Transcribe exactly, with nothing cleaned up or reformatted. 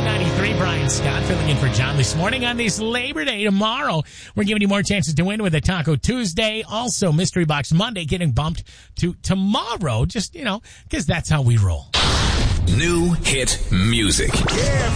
ninety-three, Brian Scott filling in for John this morning on this Labor Day. Tomorrow, we're giving you more chances to win with a Taco Tuesday. Also, Mystery Box Monday getting bumped to tomorrow, just, you know, because that's how we roll. New hit music. Yeah,